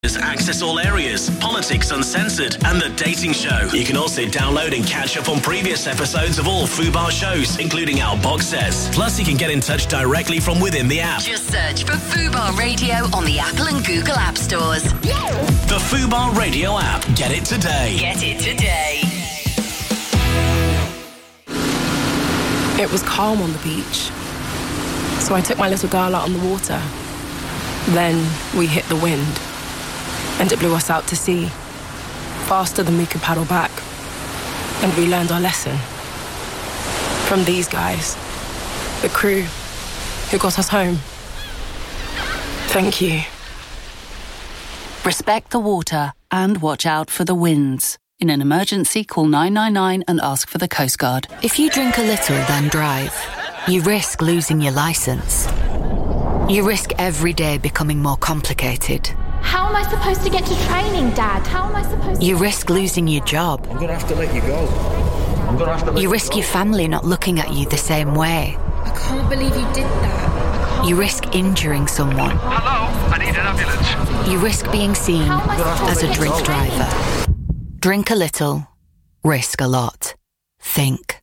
Access all areas, politics uncensored, and the dating show. You can also download and catch up on previous episodes of all Fubar shows, including our box sets. Plus, you can get in touch directly from within the app. Just search for Fubar Radio on the Apple and Google App Stores. The Fubar Radio app. Get it today. Get it today. It was calm on the beach, so I took my little girl out on the water. Then we hit the wind, and it blew us out to sea, faster than we could paddle back. And we learned our lesson from these guys, the crew who got us home. Thank you. Respect the water and watch out for the winds. In an emergency, call 999 and ask for the Coast Guard. If you drink a little, then drive, you risk losing your licence. You risk every day becoming more complicated. How am I supposed to get to training, Dad? How am I supposed to... You risk losing your job. I'm going to have to let you go. You risk your family not looking at you the same way. I can't believe you did that. You risk injuring someone. Hello, I need an ambulance. You risk being seen as a drink driver. Drink a little, risk a lot. Think.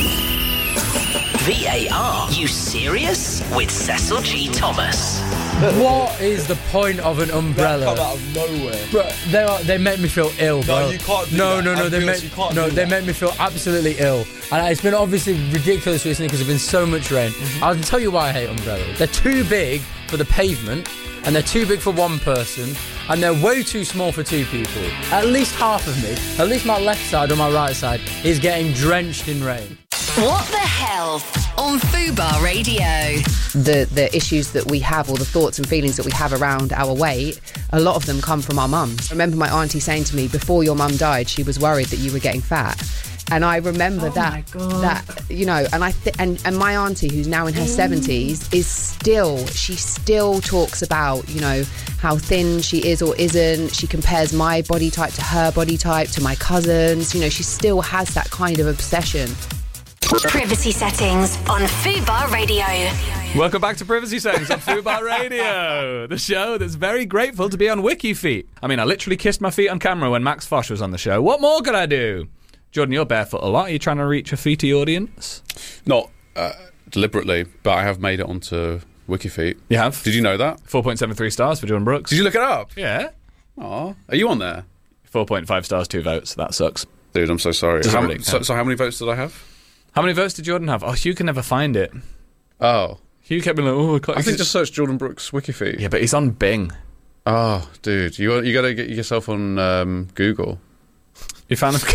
VAR, you serious? With Cecil G. Thomas. What is the point of an umbrella? Come out of nowhere. Bro, they make me feel ill, bro. No, you can't do no, that. No, they make me feel absolutely ill. And it's been obviously ridiculous recently because there's been so much rain. I'll tell you why I hate umbrellas. They're too big for the pavement, and they're too big for one person, and they're way too small for two people. At least half of me, at least my left side or my right side, is getting drenched in rain. What the hell on Fubar Radio? The issues that we have, or the thoughts and feelings that we have around our weight, a lot of them come from our mums. I remember my auntie saying to me, before your mum died, she was worried that you were getting fat. And I remember that, you know, and and my auntie, who's now in her 70s, she still talks about, you know, how thin she is or isn't. She compares my body type to her body type, to my cousins. You know, she still has that kind of obsession. Privacy settings on Fubar Radio. Welcome back to Privacy Settings on Fubar Radio, the show that's very grateful to be on WikiFeet. I mean, I literally kissed my feet on camera when Max Fosh was on the show. What more could I do? Jordan, you're barefoot a lot. Are you trying to reach a feety audience? Not deliberately, but I have made it onto WikiFeet. You have? Did you know that? 4.73 stars for Jordan Brooks. Did you look it up? Yeah. Aw. Are you on there? 4.5 stars, 2 votes. That sucks. Dude, I'm so sorry. So how many votes did I have? How many votes did Jordan have? Oh, Hugh can never find it. Oh. Hugh kept being like, I think just search Jordan Brooks WikiFeet. Yeah, but he's on Bing. Oh, dude. You got to get yourself on Google. You found him?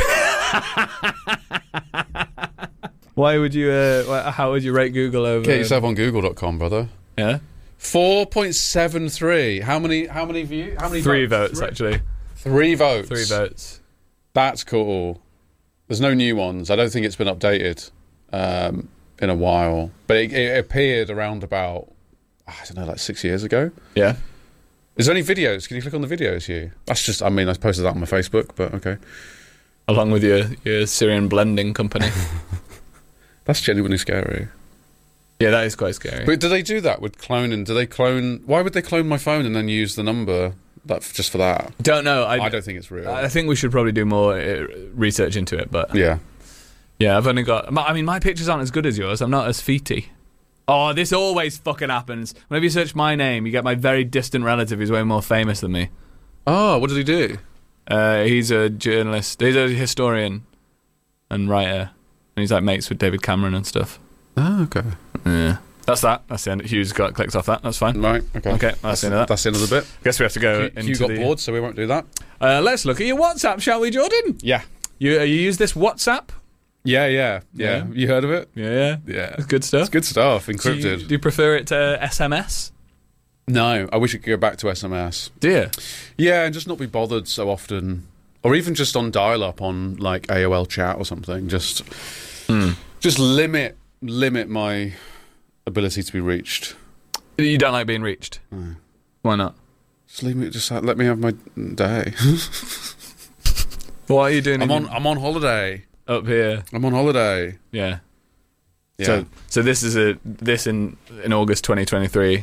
Why would you, how would you rate Google over... Get yourself on google.com, brother. Yeah? 4.73. How many views? How many 3 votes, actually. 3 votes. 3 votes. That's cool. There's no new ones. I don't think it's been updated in a while. But it appeared around about, I don't know, like 6 years ago. Yeah. Is there any videos? Can you click on the videos, Hugh? That's just, I mean, I posted that on my Facebook, but okay. Along with your Syrian blending company. That's genuinely scary. Yeah, that is quite scary. But do they do that with cloning? Do they clone... Why would they clone my phone and then use the number just for that? Don't know. I don't think it's real. I think we should probably do more research into it, but... Yeah. Yeah, I've only got... I mean, my pictures aren't as good as yours. I'm not as feety. Oh, this always fucking happens. Whenever you search my name, you get my very distant relative who's way more famous than me. Oh, what did he do? He's a journalist. He's a historian and writer. And he's like mates with David Cameron and stuff. Oh, okay. Yeah. That's that. That's the end. Hughes got clicked off that. That's fine. Right, okay. Okay, that's the end of that. That's the end of the bit. Guess we have to go into Hugh got bored, so we won't do that. Let's look at your WhatsApp, shall we, Jordan? Yeah. You use this WhatsApp? Yeah. You heard of it? Yeah. It's good stuff. It's good stuff, encrypted. Do you prefer it to SMS? No, I wish it could go back to SMS. Do you? Yeah, and just not be bothered so often. Or even just on dial-up on, like, AOL chat or something. Just limit my ability to be reached. You don't like being reached? No. Why not? Just let me have my day. What are you doing? I'm on holiday. Up here. I'm on holiday. Yeah. So this is this in August 2023.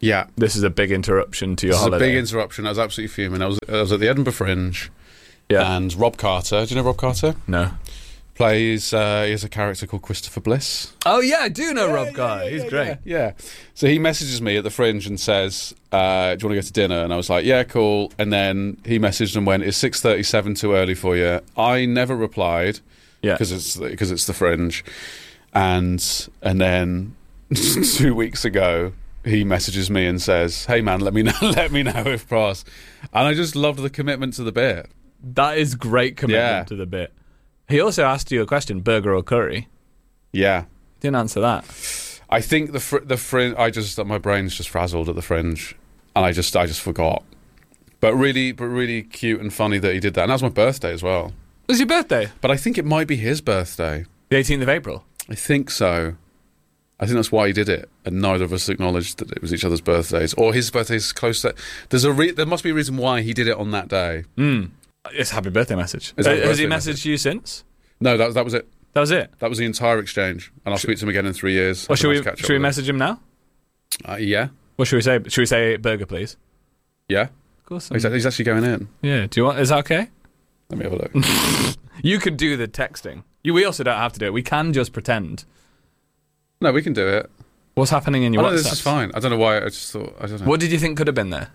Yeah. This is a big interruption to your This is a holiday. big interruption. I was absolutely fuming. I was at the Edinburgh Fringe, Yeah. and Rob Carter. Do you know Rob Carter? No. Plays. He has a character called Christopher Bliss. Oh, yeah, I do know Rob Carter. He's great. Yeah. So he messages me at the Fringe and says, "Do you want to go to dinner?" And I was like, "Yeah, cool." And then he messaged and went, "Is 6:37 too early for you?" I never replied. Yeah. Because it's the Fringe, and then 2 weeks ago he messages me and says, "Hey man, let me know if pros." And I just loved the commitment to the bit. That is great commitment to the bit. He also asked you a question: burger or curry? Yeah, Didn't answer that. I think the Fringe. My brain's just frazzled at the Fringe, and I just forgot. But really cute and funny that he did that. And that was my birthday as well. It was your birthday? But I think it might be his birthday. The 18th of April? I think so. I think that's why he did it, and neither of us acknowledged that it was each other's birthdays, or his birthday's close to. There must be a reason why he did it on that day. It's a happy birthday message. It's a happy Has he birthday messaged you since? No, that was it. That was it? That was the entire exchange, and I'll speak to him again in 3 years. Well, should we message him now? Yeah. What should we say? Should we say burger, please? Yeah. Of course. He's actually going in. Yeah. Do you want? Is that okay? Let me have a look. You could do the texting. We also don't have to do it. We can just pretend. No, we can do it. What's happening in your WhatsApp? This is fine. I don't know why. I just thought. I don't know. What did you think could have been there?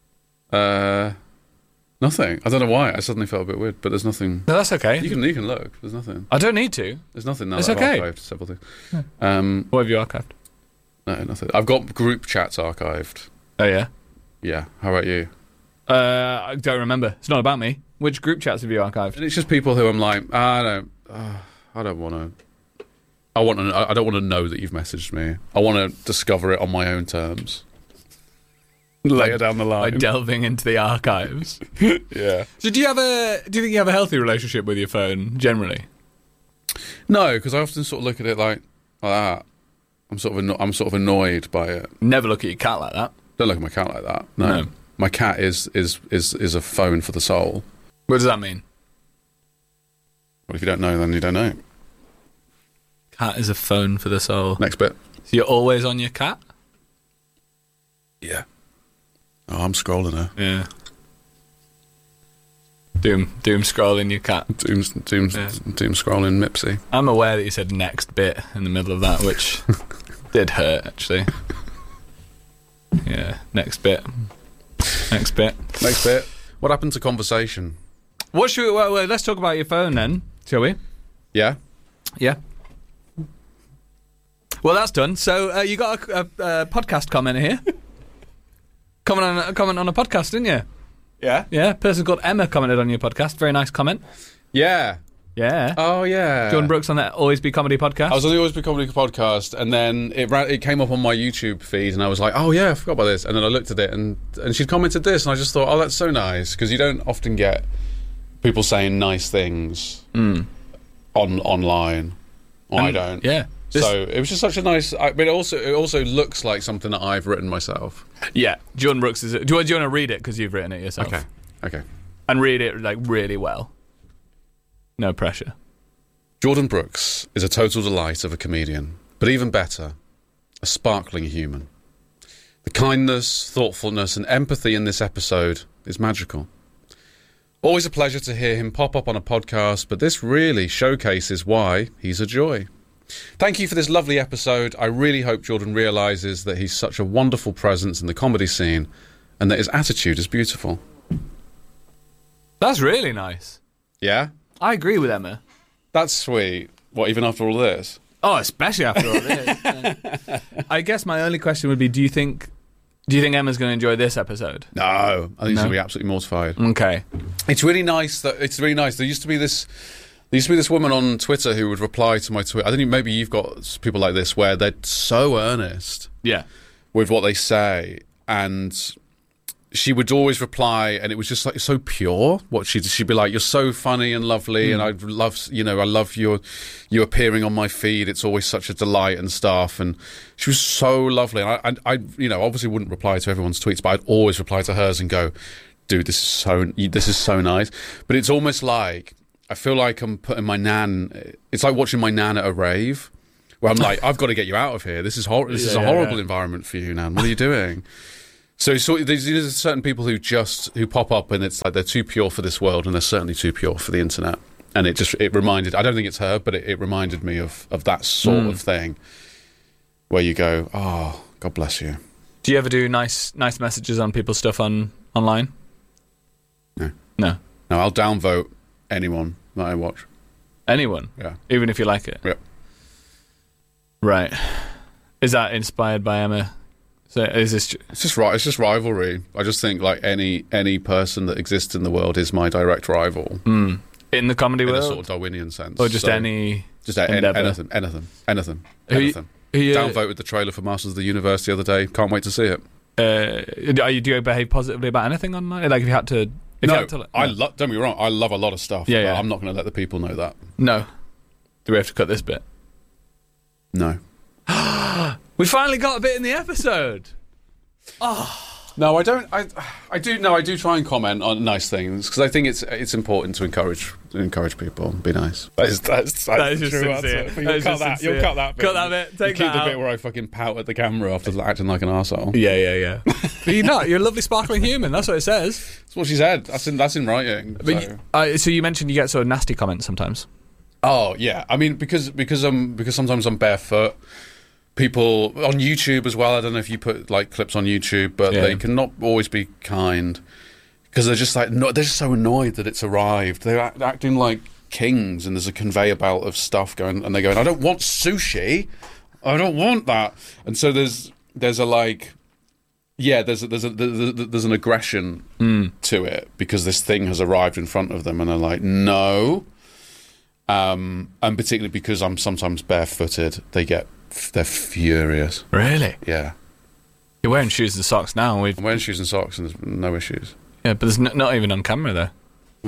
Nothing. I don't know why. I suddenly felt a bit weird, but there's nothing. No, that's okay. You can look. There's nothing. I don't need to. There's nothing now. It's that okay. I've archived several things. What have you archived? No, nothing. I've got group chats archived. Oh yeah. Yeah. How about you? I don't remember. It's not about me. Which group chats have you archived? And it's just people who I'm like, I don't want to. I don't want to know that you've messaged me. I want to discover it on my own terms. Later down the line, by delving into the archives. Yeah. So do you think you have a healthy relationship with your phone generally? No, because I often sort of look at it like that. I'm sort of annoyed by it. Never look at your cat like that. Don't look at my cat like that. No. My cat is a phone for the soul. What does that mean? Well, if you don't know, then you don't know. Cat is a phone for the soul. Next bit. So you're always on your cat? Yeah. Oh, I'm scrolling her. Yeah. Doom scrolling your cat. Doom scrolling Mipsy. I'm aware that you said next bit in the middle of that, which did hurt, actually. Yeah, next bit. What happened to conversation? Well, let's talk about your phone then, shall we? Yeah? Yeah. Well, that's done. So you got a podcast comment here. Comment on a podcast, didn't you? Yeah. Yeah, a person called Emma commented on your podcast. Very nice comment. Yeah. Yeah. Oh, yeah. Jordan Brooks on that Always Be Comedy podcast. I was on the Always Be Comedy podcast, and then it came up on my YouTube feed, and I was like, oh, yeah, I forgot about this. And then I looked at it, and she'd commented this, and I just thought, oh, that's so nice, because you don't often get people saying nice things online. I don't. Yeah. So it was just such a nice. But it also looks like something that I've written myself. Yeah, Jordan Brooks is. Do you want to read it because you've written it yourself? Okay. And read it like really well. No pressure. Jordan Brooks is a total delight of a comedian, but even better, a sparkling human. The kindness, thoughtfulness, and empathy in this episode is magical. Always a pleasure to hear him pop up on a podcast, but this really showcases why he's a joy. Thank you for this lovely episode. I really hope Jordan realises that he's such a wonderful presence in the comedy scene and that his attitude is beautiful. That's really nice. Yeah? I agree with Emma. That's sweet. What, even after all this? Oh, especially after all this. Yeah. I guess my only question would be, do you think Emma's going to enjoy this episode? No. I think she's going to be absolutely mortified. Okay. It's really nice. There used to be this woman on Twitter who would reply to my tweet. I think maybe you've got people like this where they're so earnest with what they say, and she would always reply, and it was just like so pure. What she'd be like, "You're so funny and lovely, and I love you appearing on my feed. It's always such a delight and stuff." And she was so lovely, and I obviously wouldn't reply to everyone's tweets, but I'd always reply to hers and go, "Dude, this is so nice." But it's almost like I feel like I'm putting my nan. It's like watching my nan at a rave, where I'm like, I've got to get you out of here. This is This is a horrible environment for you, Nan. What are you doing? So there's certain people who pop up, and it's like they're too pure for this world, and they're certainly too pure for the internet. And it reminded. I don't think it's her, but it reminded me of that sort of thing, where you go, oh, God bless you. Do you ever do nice messages on people's stuff online? No. I'll downvote anyone that I watch. Anyone? Yeah. Even if you like it? Yep. Right. Is that inspired by Emma? So is this? It's just rivalry. I just think like any person that exists in the world is my direct rival. In the comedy world, in a sort of Darwinian sense, or just anything. Anything. Downvoted the trailer for Masters of the Universe the other day. Can't wait to see it. Do you behave positively about anything online? Like if you had to. Don't get me wrong. I love a lot of stuff. Yeah. But I'm not going to let the people know that. No. Do we have to cut this bit? No. We finally got a bit in the episode. No, I don't. I do. No, I do try and comment on nice things because I think it's important to encourage people. Be nice. That is just true sincere. You'll cut that. You'll cut that bit. Cut that bit. Take keep that the out. bit where I fucking pout at the camera after acting like an arsehole. Yeah. But you're not. You're a lovely, sparkling human. That's what it says. That's what she said. That's in writing. But so you mentioned you get sort of nasty comments sometimes. Oh yeah. I mean because sometimes I'm barefoot. People on YouTube as well. I don't know if you put like clips on YouTube, but they cannot always be kind because they're just like they're just so annoyed that it's arrived. They're acting like kings, and there's a conveyor belt of stuff going, and they're going, "I don't want sushi, I don't want that." And so there's an aggression to it because this thing has arrived in front of them, and they're like, "No." And particularly because I'm sometimes barefooted, they're furious. Really? Yeah. You're wearing shoes and socks now. I'm wearing shoes and socks and there's no issues. Yeah, but there's not even on camera though.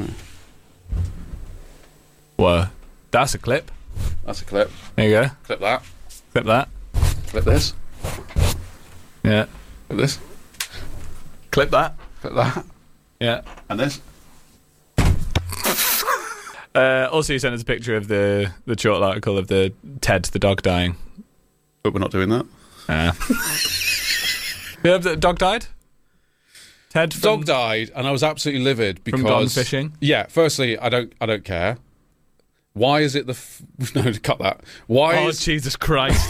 Whoa. That's a clip. That's a clip. There you go. Clip that. Clip that. Clip this. Yeah. Clip this. Clip that. Clip that. Yeah. And this. Also, you sent us a picture of the short article of the Ted the dog dying. But we're not doing that. The dog died? Ted dog died, and I was absolutely livid because... From gone fishing? Yeah, firstly, I don't care. Why is it no, cut that. Why Jesus Christ.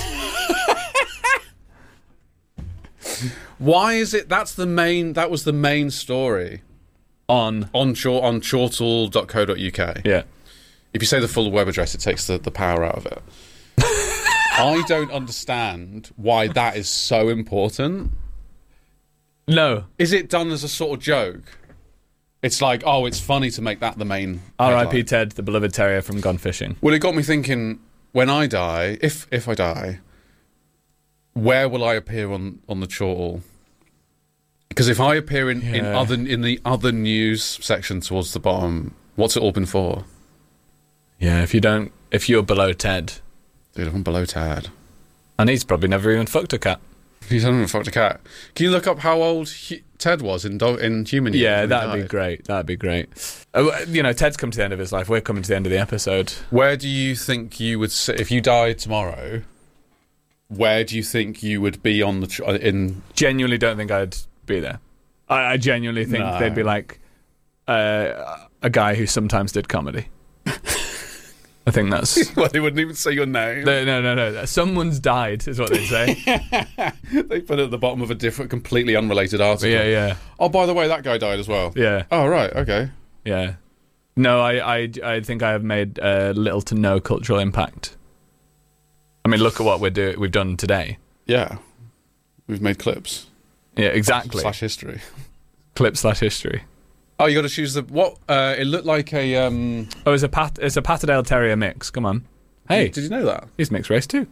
Why is it... That was the main story. On chortle.co.uk. Yeah. If you say the full web address, it takes the power out of it. I don't understand why that is so important. No. Is it done as a sort of joke? It's like, oh, it's funny to make that the main R.I.P. Ted, the beloved terrier from Gone Fishing. Well, it got me thinking, when I die, if I die, where will I appear on the chortle? Because if I appear in the other news section towards the bottom, what's it all been for? Yeah, if you're below Ted. Dude, I'm below Ted. And he's probably never even fucked a cat. He's never even fucked a cat. Can you look up how old Ted was in human years? Yeah, that'd be great. Ted's come to the end of his life. We're coming to the end of the episode. Where do you think you would sit if you died tomorrow? Where do you think you would be on the... Genuinely don't think I'd be there. I genuinely think they'd be like a guy who sometimes did comedy. I think that's... Well, they wouldn't even say your name. No. Someone's died, is what they'd say. They put it at the bottom of a different, completely unrelated article. Yeah. Oh, by the way, that guy died as well. Yeah. Oh, right, okay. Yeah. No, I think I have made little to no cultural impact. I mean, look at what we've done today. Yeah. We've made clips. Yeah, exactly. /history. Clip/history. Oh, you got to choose what? It looked like a. Oh, it's a Patterdale Terrier mix. Come on. Hey, did you know that? He's mixed race too.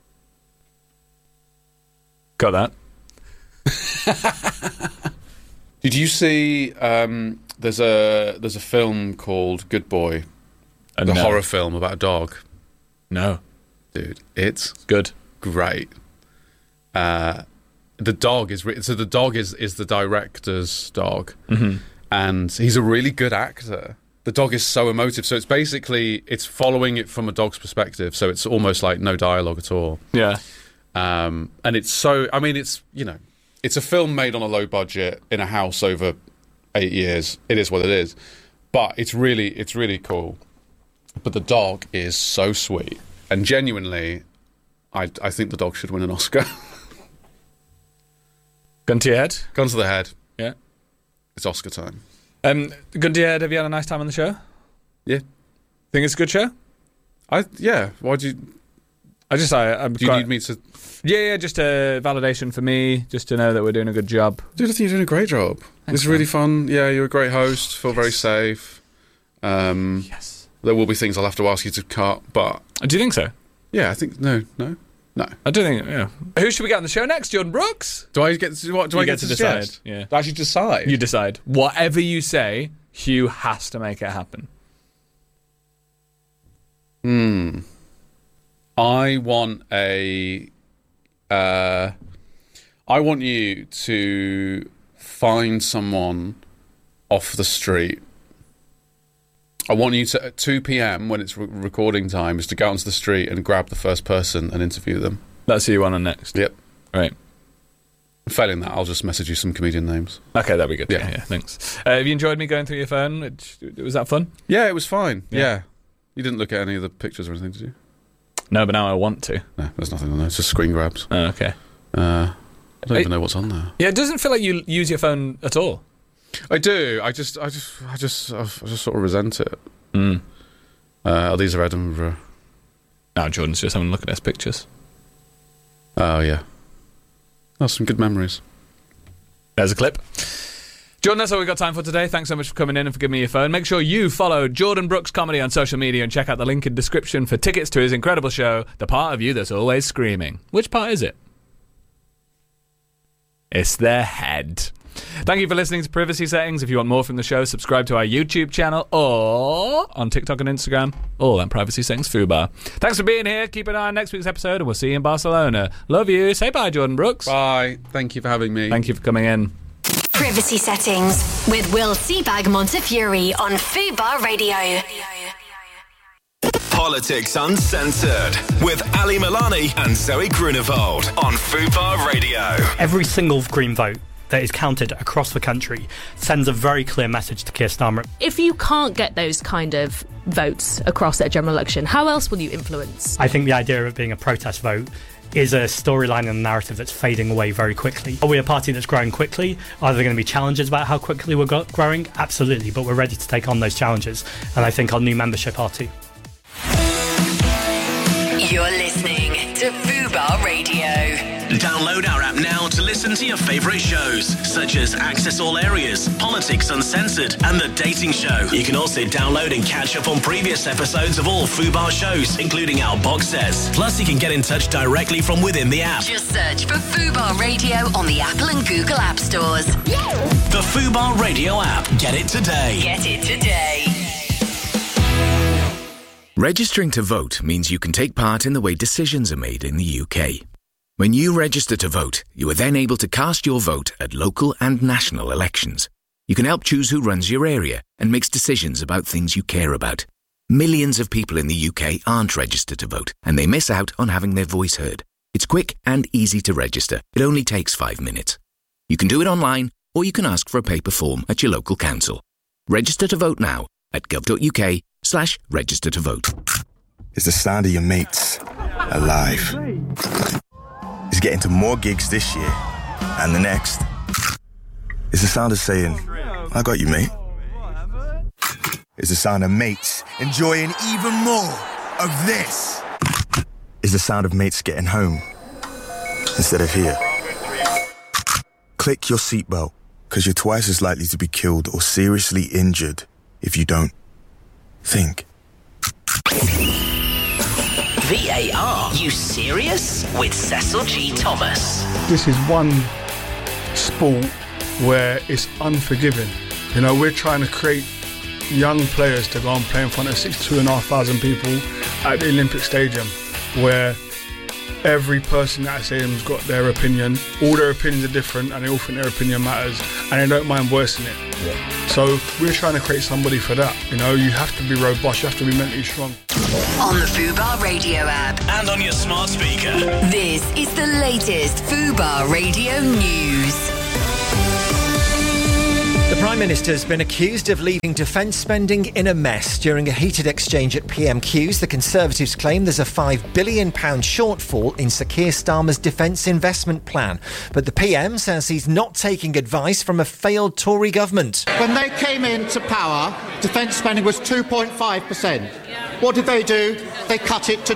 Got that. Did you see? There's a film called Good Boy, the horror film about a dog. No, dude, it's good, great. The dog is the dog is the director's dog. Mm-hmm. And he's a really good actor, the dog is so emotive. So it's following it from a dog's perspective. So it's almost like no dialogue at all. Yeah. And it's so, I mean, it's, you know, it's a film made on a low budget in a house over 8 years. It is what it is. But it's really cool. But the dog is so sweet. And genuinely, I think the dog should win an Oscar. Gun to your head? Gun to the head. Yeah. It's Oscar time. Gun to your head, have you had a nice time on the show? Yeah. Think it's a good show? Yeah. Why'd you... Do you need me to... Yeah, just a validation for me, just to know that we're doing a good job. Dude, I think you're doing a great job. It's really fun. Yeah, you're a great host. Feel very safe. Yes. There will be things I'll have to ask you to cut, but... Do you think so? Yeah, I think... No. I do think... Yeah. Who should we get on the show next? Jordan Brooks? Do I get to decide? Yeah. Do I actually decide? You decide. Whatever you say, Hugh has to make it happen. I want you to find someone off the street. I want you to, at 2 p.m, when it's recording time, is to go onto the street and grab the first person and interview them. That's who you want on next? Yep. Right. Failing that, I'll just message you some comedian names. Okay, that'd be good. Yeah, thanks. Have you enjoyed me going through your phone? Was that fun? Yeah, it was fine. Yeah. You didn't look at any of the pictures or anything, did you? No, but now I want to. No, there's nothing on there. It's just screen grabs. Oh, okay. I don't even know what's on there. Yeah, it doesn't feel like you use your phone at all. I do. I just sort of resent it. These are Edinburgh. No, Jordan's just having a look at his pictures. Oh, yeah. That's some good memories. There's a clip. Jordan, that's all we've got time for today. Thanks so much for coming in and for giving me your phone. Make sure you follow Jordan Brooks Comedy on social media and check out the link in description for tickets to his incredible show, The Part of You That's Always Screaming. Which part is it? It's their head. Thank you for listening to Privacy Settings. If you want more from the show, subscribe to our YouTube channel or on TikTok and Instagram, all at Privacy Settings Fubar. Thanks for being here. Keep an eye on next week's episode and we'll see you in Barcelona. Love you. Say bye, Jordan Brooks. Bye. Thank you for having me. Thank you for coming in. Privacy Settings with Will Seabag Montefiore on Fubar Radio. Politics Uncensored with Ali Milani and Zoe Grunewald on Fubar Radio. Every single Green vote that is counted across the country sends a very clear message to Keir Starmer. If you can't get those kind of votes across at a general election, how else will you influence? I think the idea of it being a protest vote is a storyline and a narrative that's fading away very quickly. Are we a party that's growing quickly? Are there going to be challenges about how quickly we're growing? Absolutely, but we're ready to take on those challenges, and I think our new membership are too. You're listening to Fubar Radio. Download our app now to listen to your favourite shows, such as Access All Areas, Politics Uncensored, and The Dating Show. You can also download and catch up on previous episodes of all Fubar shows, including our box sets. Plus, you can get in touch directly from within the app. Just search for Fubar Radio on the Apple and Google App Stores. The Fubar Radio app. Get it today. Get it today. Registering to vote means you can take part in the way decisions are made in the UK. When you register to vote, you are then able to cast your vote at local and national elections. You can help choose who runs your area and makes decisions about things you care about. Millions of people in the UK aren't registered to vote, and they miss out on having their voice heard. It's quick and easy to register. It only takes 5 minutes. You can do it online, or you can ask for a paper form at your local council. Register to vote now at gov.uk/register to vote. It's the sound of your mates alive. It's getting to more gigs this year and the next. It's the sound of saying, I got you, mate. It's the sound of mates enjoying even more of this. It's the sound of mates getting home instead of here. Click your seatbelt, because you're twice as likely to be killed or seriously injured if you don't think. VAR, you serious? With Cecil G. Thomas. This is one sport where it's unforgiving. You know, we're trying to create young players to go and play in front of 62,500 people at the Olympic Stadium, where every person at the stadium's got their opinion. All their opinions are different and they all think their opinion matters and they don't mind voicing it. So we're trying to create somebody for that. You know, you have to be robust, you have to be mentally strong. On the Fubar Radio app. And on your smart speaker. This is the latest Fubar Radio news. The Prime Minister's been accused of leaving defence spending in a mess. During a heated exchange at PMQs, the Conservatives claim there's a £5 billion shortfall in Sir Keir Starmer's defence investment plan. But the PM says he's not taking advice from a failed Tory government. When they came into power, defence spending was 2.5%. What did they do? They cut it to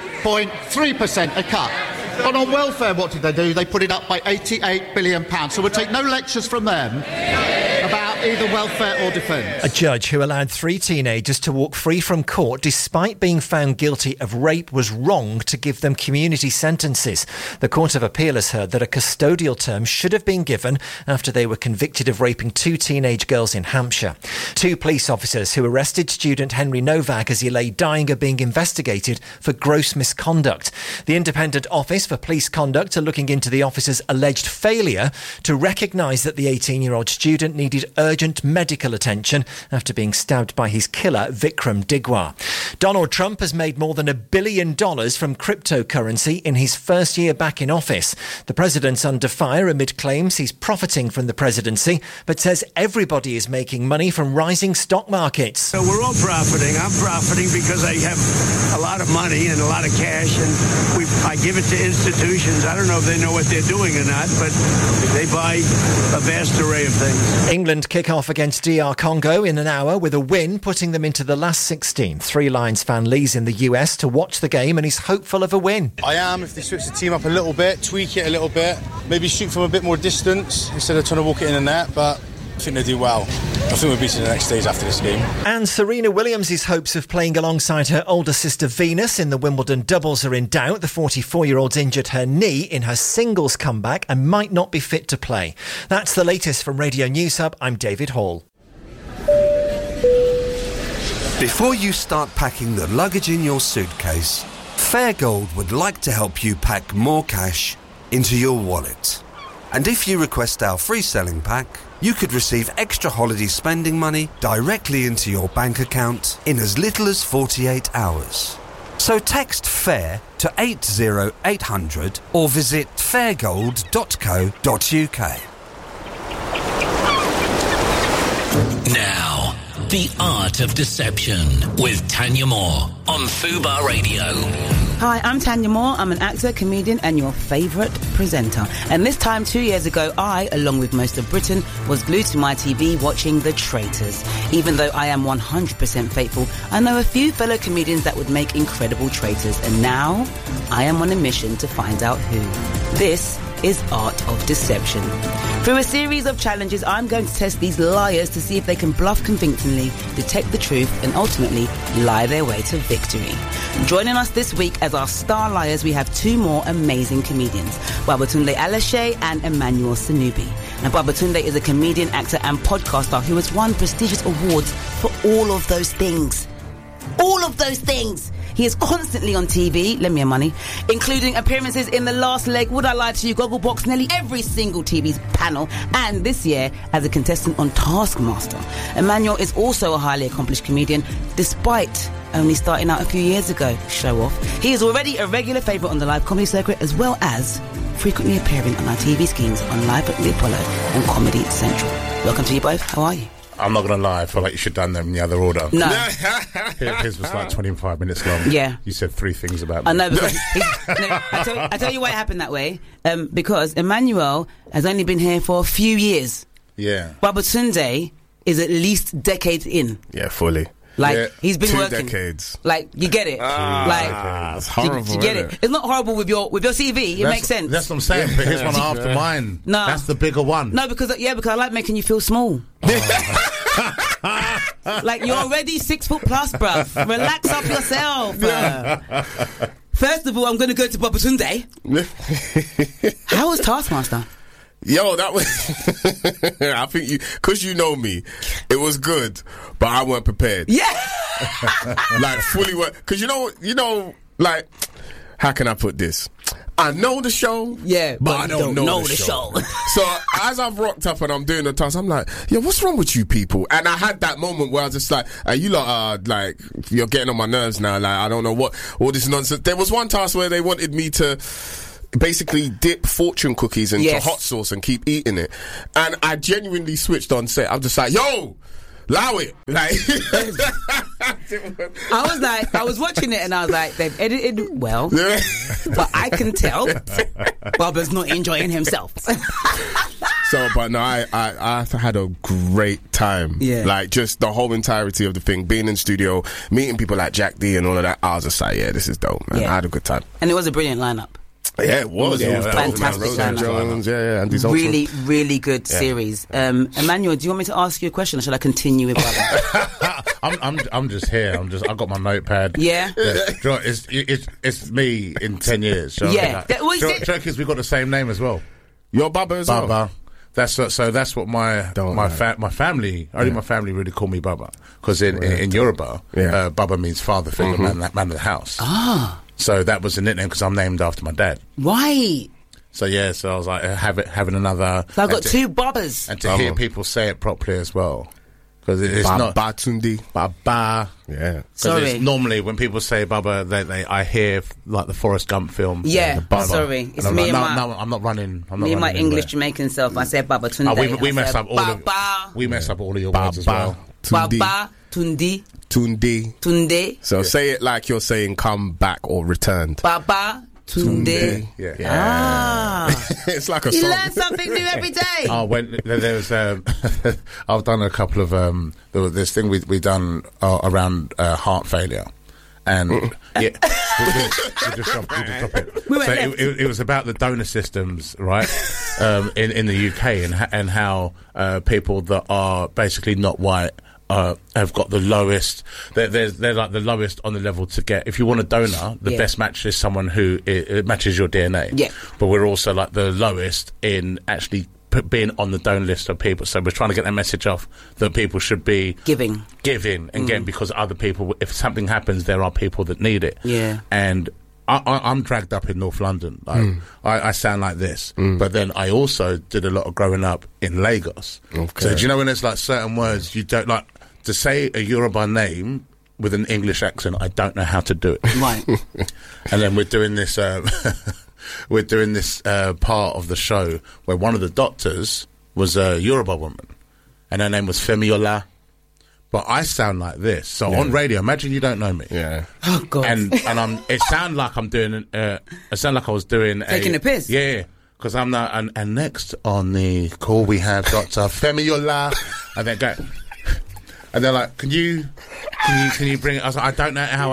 2.3% a cut. And on welfare, what did they do? They put it up by £88 billion. So we'll take no lectures from them about either welfare or defence. A judge who allowed 3 teenagers to walk free from court despite being found guilty of rape was wrong to give them community sentences. The Court of Appeal has heard that a custodial term should have been given after they were convicted of raping 2 teenage girls in Hampshire. 2 police officers who arrested student Henry Novak as he lay dying are being investigated for gross misconduct. The Independent Office for Police Conduct are looking into the officer's alleged failure to recognise that the 18-year-old student needed urgent medical attention after being stabbed by his killer, Vikram Digwar. Donald Trump has made more than $1 billion from cryptocurrency in his first year back in office. The president's under fire amid claims he's profiting from the presidency, but says everybody is making money from rising stock markets. So we're all profiting. I'm profiting because I have a lot of money and a lot of cash, and I give it to institutions. I don't know if they know what they're doing or not, but they buy a vast array of things. England kick off against DR Congo in an hour with a win, putting them into the last 16. 3 Lions fan Lee's in the US to watch the game and he's hopeful of a win. I am, if they switch the team up a little bit, tweak it a little bit, maybe shoot from a bit more distance instead of trying to walk it in the net, but I think they do well. I think we'll beat in the next stage after this game. And Serena Williams' hopes of playing alongside her older sister Venus in the Wimbledon doubles are in doubt. The 44-year-old's injured her knee in her singles comeback and might not be fit to play. That's the latest from Radio News Hub. I'm David Hall. Before you start packing the luggage in your suitcase, Fairgold would like to help you pack more cash into your wallet. And if you request our free selling pack, you could receive extra holiday spending money directly into your bank account in as little as 48 hours. So text FAIR to 80800 or visit fairgold.co.uk. Now, The Art of Deception with Tanya Moore on Fubar Radio. Hi, I'm Tanya Moore. I'm an actor, comedian and your favourite presenter. And this time 2 years ago, I, along with most of Britain, was glued to my TV watching The Traitors. Even though I am 100% faithful, I know a few fellow comedians that would make incredible traitors. And now, I am on a mission to find out who. This is Art of Deception. Through a series of challenges, I'm going to test these liars to see if they can bluff convincingly, detect the truth, and ultimately lie their way to victory. Joining us this week as our star liars, we have 2 more amazing comedians, Babatunde Alashe and Emmanuel Sanubi. Now, Babatunde is a comedian, actor, and podcaster who has won prestigious awards for all of those things. All of those things! He is constantly on TV, lend me your money, including appearances in The Last Leg, Would I Lie to You, Gogglebox, nearly every single TV panel, and this year as a contestant on Taskmaster. Emmanuel is also a highly accomplished comedian, despite only starting out a few years ago. Show off. He is already a regular favourite on the live comedy circuit, as well as frequently appearing on our TV schemes on Live at the Apollo and Comedy Central. Welcome to you both. How are you? I'm not going to lie, I feel like you should have done them in the other order. No. His was like 25 minutes long. Yeah. You said 3 things about me. I know, because I tell you why it happened that way. Because Emmanuel has only been here for a few years. Yeah. Babatunde is at least decades in. Yeah, fully. Like, yeah, he's been 2 working. decades. Like, you get it. It's horrible. You get it. It's not horrible with your CV. It makes sense. That's what I'm saying. But here's one after mine. No. That's the bigger one. No, because I like making you feel small. Like, you're already 6 foot plus, bruv. Relax up yourself. First of all, I'm going to go to Babatunde. How was Taskmaster? Yo, that was... I think because you know me, it was good, but I weren't prepared. Yeah! Like, fully... Because you know, like... how can I put this? I know the show, but I don't know the show. So as I've rocked up and I'm doing the task, I'm like, yo, what's wrong with you people? And I had that moment where I was just like, you lot are like, you're getting on my nerves now. Like, I don't know what all this nonsense. There was one task where they wanted me to basically dip fortune cookies into hot sauce and keep eating it, and I genuinely switched on set. I'm just like, yo, allow it. Like, I was watching it and I was like, they've edited well, but I can tell Bubba's not enjoying himself. So, but no, I had a great time. Yeah. Like, just the whole entirety of the thing, being in studio, meeting people like Jack D and all of that. I was just like, yeah, this is dope, man. I had a good time. And it was a brilliant lineup. Yeah, it was. It was fantastic lineup. And really, really good series. Emmanuel, do you want me to ask you a question, or should I continue with Bubba? I'm just here. I got my notepad. Yeah. It's me in 10 years. So yeah. Joke is we got the same name as well. You're Bubba as well. Bubba. That's what my family. Only my family really call me Bubba, because in Yoruba, Bubba means father figure, man of the house. Ah. So that was a nickname because I'm named after my dad. Right. So I was like having another. So I've got two Bubbas. And to hear people say it properly as well, because it's not Tundi. Baba. Yeah. Sorry. Normally when people say Bubba, I hear like the Forrest Gump film. Yeah. Sorry, it's me and my. No, I'm not running. Me and my English Jamaican self. I said Baba Tunde. We mess up all of your words as well. Baba Tundi. Tunde. So say it like you're saying come back or returned. Baba Tunde. Yeah. Ah. It's like a you song. learn something new every day. When there was, I've done a couple of there was this thing we done around heart failure, and we just drop it. So it was about the donor systems, right? In the UK and how people that are basically not white have got the lowest. They're like the lowest on the level to get. If you want a donor, the best match is someone who it matches your DNA. Yeah. But we're also like the lowest in actually being on the donor list of people. So we're trying to get that message off that people should be giving and getting, because other people, if something happens, there are people that need it. Yeah. And I'm dragged up in North London. Like, I sound like this, but then I also did a lot of growing up in Lagos. Okay. So do you know when there's like certain words you don't like to say a Yoruba name with an English accent? I don't know how to do it. Right. And then we're doing this. We're doing this part of the show where one of the doctors was a Yoruba woman, and her name was Femiola. But I sound like this. So on radio, imagine you don't know me. Yeah. Oh God. And it sounded like I'm doing. It sounded like I was doing taking a piss. Yeah. Because I'm not. And next on the call we have Dr. Femiola, and they go, and they're like, can you bring it? I was like, I don't know how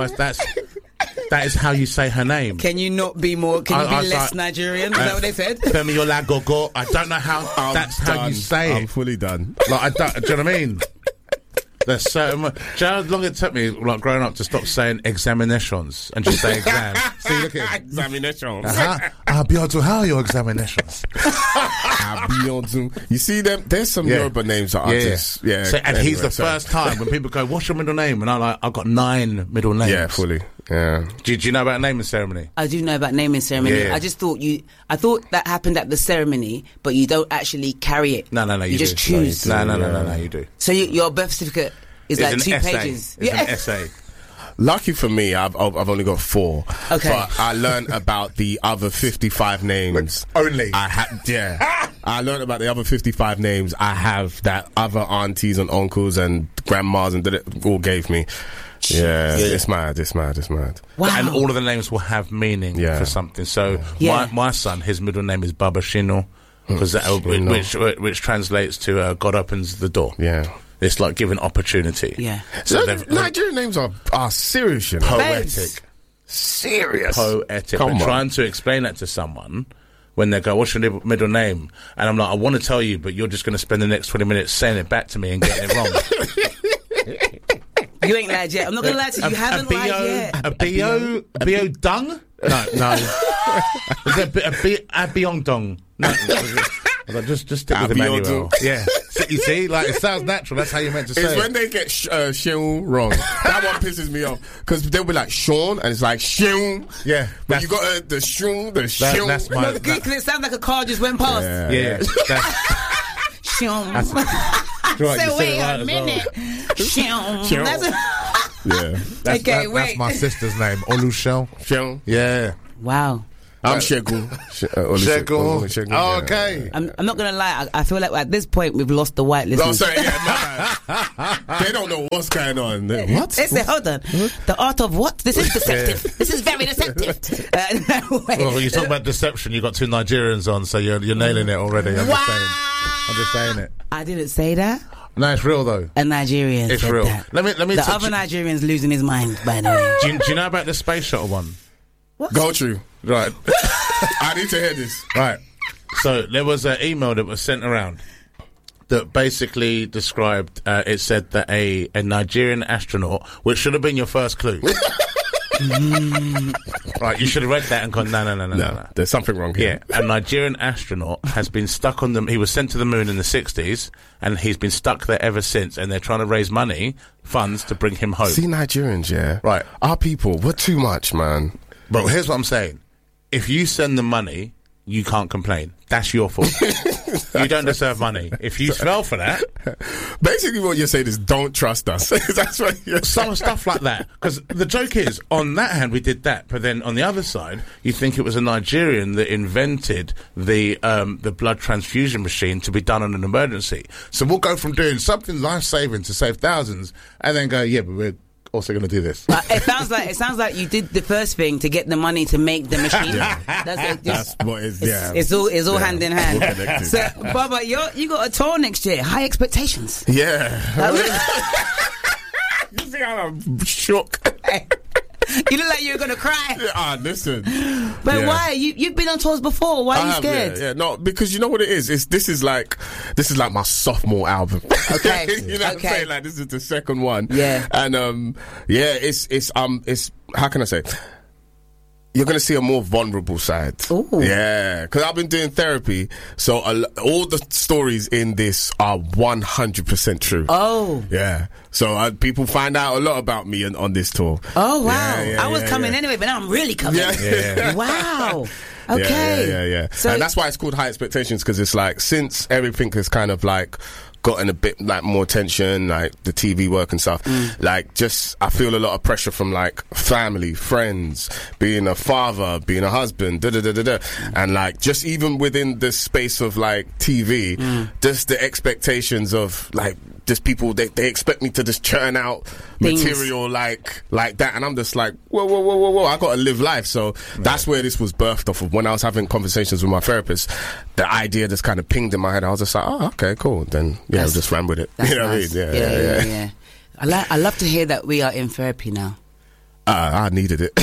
that is how you say her name. Can you not be more? Can you be less Nigerian? Is that what they said? Femiola Gogo. I don't know how. That's how you say it. I'm fully done. Like I don't. Do you know what I mean? There's certain. Do you know how long it took me, like growing up, to stop saying examinations and just say exam? See, look at examinations. I'll be able to how are your examinations? You see them? There's some Yoruba names that are just So, and he's the first time when people go, "What's your middle name?" And I'm like, "I've got 9 middle names." Yeah, fully. Yeah. Do you know about naming ceremony? I do know about naming ceremony. Yeah. I just thought I thought that happened at the ceremony, but you don't actually carry it. No. You just choose. No, you do. So your birth certificate is like 2 pages. It's an essay. Lucky for me, I've only got 4. Okay. But I learned about the other 55 names. Only? I learned about the other 55 names I have that other aunties and uncles and grandmas and all gave me. Yeah, it's mad. Wow. And all of the names will have meaning for something. So my son, his middle name is Baba Shino, which translates to God opens the door. Yeah. It's like giving opportunity. Yeah. So Nigerian names are serious, you know. Poetic. Serious. Poetic. Come on. Trying to explain that to someone when they go, "What's your middle name?" And I'm like, "I want to tell you, but you're just going to spend the next 20 minutes saying it back to me and getting it wrong." You ain't lied yet. I'm not going to lie to you. You haven't lied yet. A bio dung? No. Is it a biong dong? No. Like, just stick with Emmanuel. Yeah. You see, like, it sounds natural. That's how you're meant to say It's it. when they get Sean wrong. That one pisses me off. Because they'll be like, Sean, and it's like, Sean. Yeah. But you got the Sean, the Sean. That's my... Because it sounds like a car just went past. Yeah. Sean. So wait a minute. Sean. That's my sister's name. Oluseun. Sean. Yeah. Wow. I'm Shegun. Shegun. Oh, okay. I'm not going to lie. I feel like at this point we've lost the white listeners. No, sorry, they don't know what's going on. What? They say, hold on. The art of what? This is deceptive. This is very deceptive. Well, you talk about deception. You got two Nigerians on, so you're nailing it already. I'm just saying it. I didn't say that. No, it's real though. A Nigerian. It's said real. That. Let me. The other Nigerian's losing his mind. By the way. Do you know about the space shuttle one? What? Go through. Right. I need to hear this. Right. So there was an email that was sent around that basically described. It said that a Nigerian astronaut, which should have been your first clue. Right, you should have read that and gone, no. There's something wrong here. Yeah, a Nigerian astronaut has been stuck on he was sent to the moon in the 60s, and he's been stuck there ever since, and they're trying to raise funds to bring him home. See, Nigerians, yeah? Right. Our people, we're too much, man. Bro, here's what I'm saying. If you send them money, you can't complain. That's your fault. You don't deserve money. If you fell for that... Basically what you're saying is don't trust us. That's what you're saying. Some stuff like that. Because the joke is, on that hand, we did that. But then on the other side, you think it was a Nigerian that invented the blood transfusion machine to be done in an emergency. So we'll go from doing something life-saving to save thousands, and then go, yeah, but we're also going to do this. It sounds like you did the first thing to get the money to make the machine. That's what is. Yeah, it's all hand in hand. So, Baba, you got a tour next year. High expectations. Yeah. You see how I'm shook. You look like you were going to cry. Listen. But why? You've been on tours before. Why are you scared? Yeah, no, because you know what it is? This is like my sophomore album. Okay. You know what I'm saying? Like, this is the second one. Yeah. And, it's how can I say? You're going to see a more vulnerable side. Ooh. Yeah, because I've been doing therapy, so all the stories in this are 100% true. Oh. Yeah. So people find out a lot about me on this tour. Oh, wow. I was coming anyway, but now I'm really coming. Yeah. Wow. Okay. Yeah. So, and that's why it's called High Expectations, because it's like, since everything has kind of like gotten a bit like more attention, like the TV work and stuff, like just I feel a lot of pressure from like family, friends, being a father, being a husband, and like just even within the space of like TV, just the expectations of like just people, they expect me to just churn out material like that, and I'm just like whoa, I gotta live life. So that's where this was birthed off of. When I was having conversations with my therapist, the idea just kind of pinged in my head. I was just like, oh, okay, cool, then I just ran with it. You know nice. what I mean? Yeah. I love to hear that we are in therapy now. I needed it.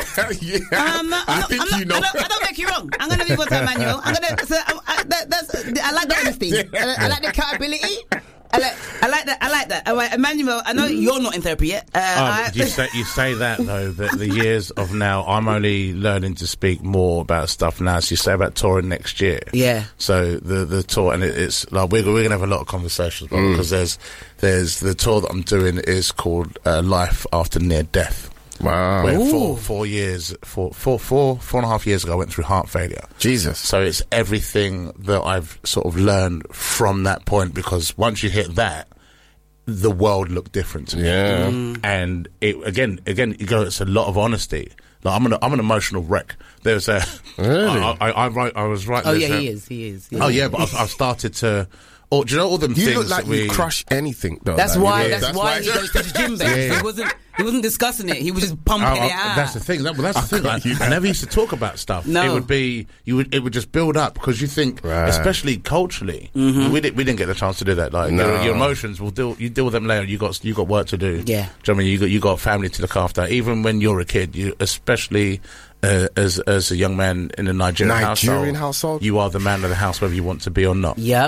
I don't make you wrong. I'm gonna be what Emmanuel. I like the honesty. I like the accountability. I like that. Emmanuel, I know you're not in therapy yet. You say that though, that the years of now, I'm only learning to speak more about stuff now. So you say about touring next year. Yeah. So the tour, and it's like we're gonna have a lot of conversations, because there's the tour that I'm doing is called Life After Near Death. Wow. Where 4 and a half years ago, I went through heart failure. Jesus. So it's everything that I've sort of learned from that point, because once you hit that, the world looked different to me. Yeah. And it again, you go, it's a lot of honesty. Like, I'm an emotional wreck. There's a... Really? I was right. Oh, yeah, he is. Oh, yeah, but I've started to... Oh, do you know all them things? You look like you crush anything, though. That's why he goes to the gym. He wasn't discussing it. He was just pumping it out. That's the thing. That's the thing. I never used to talk about stuff. No. It would be it would just build up, because you think, especially culturally, we didn't get the chance to do that. Like your emotions you deal with them later. You got work to do. Yeah. Do you know what I mean? You got family to look after. Even when you're a kid, you especially. As a young man in a Nigerian household, household, you are the man of the house, whether you want to be or not. Yep.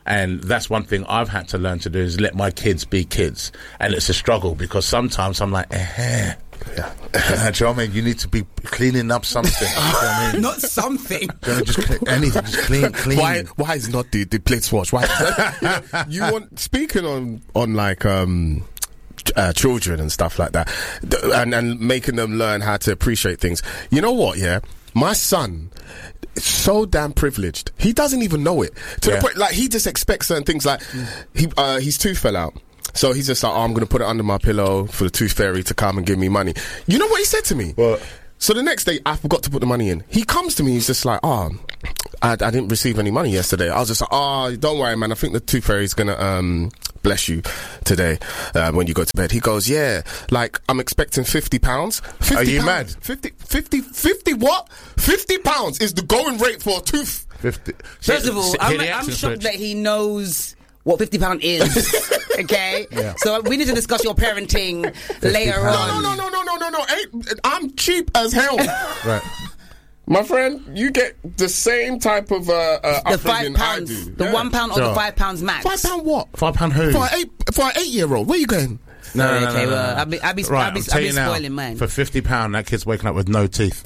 And that's one thing I've had to learn to do, is let my kids be kids. And it's a struggle, because sometimes I'm like, do you know what I mean? You need to be cleaning up something. You know what I mean? Not something. Just anything, just clean. Why is not the plates washed? Why? You want, speaking on like children and stuff like that, and making them learn how to appreciate things. You know what? Yeah, my son is so damn privileged. He doesn't even know it, to the point like he just expects certain things. Like his tooth fell out. So he's just like, I'm going to put it under my pillow for the tooth fairy to come and give me money. You know what he said to me? What? So the next day, I forgot to put the money in. He comes to me, he's just like, I didn't receive any money yesterday. I was just like, don't worry, man. I think the tooth fairy's going to bless you today when you go to bed. He goes, yeah, like, I'm expecting £50. 50 Are you pounds, mad? 50 what? £50 is the going rate for a tooth. 50. First of all, I'm shocked that he knows what £50 is. Okay? Yeah. So we need to discuss your parenting later on. No. I'm cheap as hell. Right. My friend, you get the same type of the upbringing I do. £5, the £1 or the £5 max. £5 what? £5 who? For an 8-year-old. Where you going? No. Well, I'll be Right, I'm telling you now, spoiling mine. for £50, that kid's waking up with no teeth.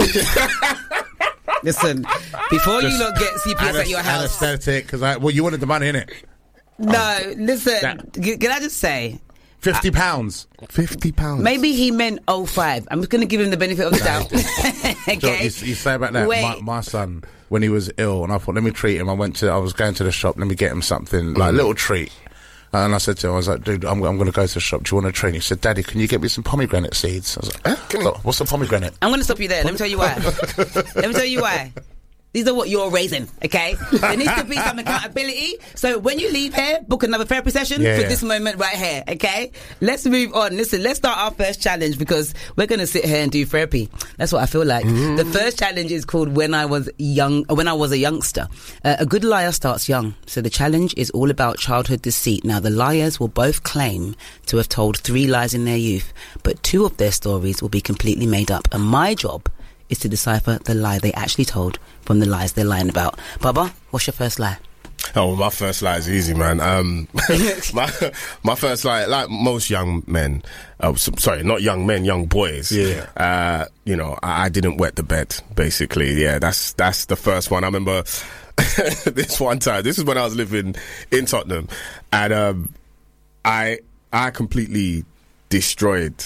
Listen, before you lot get CPS at your house. Anesthetic, because you wanted the money, innit? No, listen. Can I just say? £50. £50. Maybe he meant 05. I'm just going to give him the benefit of the doubt. Okay. So you say about that. My son, when he was ill, and I thought, let me treat him. I was going to the shop. Let me get him something like a little treat. And I said to him, I was like, dude, I'm going to go to the shop. Do you want a treat? He said, Daddy, can you get me some pomegranate seeds? I was like, what's a pomegranate? I'm going to stop you there. Let me tell you why. These are what you're raising, okay? There needs to be some accountability. So when you leave here, book another therapy session for this moment right here, okay? Let's move on. Listen, let's start our first challenge, because we're going to sit here and do therapy. That's what I feel like. The first challenge is called When I Was a Youngster. A good liar starts young. So the challenge is all about childhood deceit. Now, the liars will both claim to have told 3 lies in their youth, but 2 of their stories will be completely made up. And my job is to decipher the lie they actually told from the lies they're lying about. Baba, what's your first lie? Oh, my first lie is easy, man. My first lie, like most young men, sorry, not young men, young boys. Yeah. I didn't wet the bed, basically. Yeah, that's the first one. I remember this one time. This is when I was living in Tottenham, and I completely destroyed